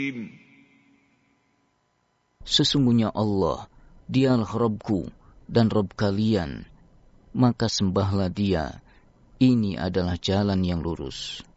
Sesungguhnya Allah, Dialah Rabbku dan Rabb kalian, maka sembahlah Dia. Ini adalah jalan yang lurus.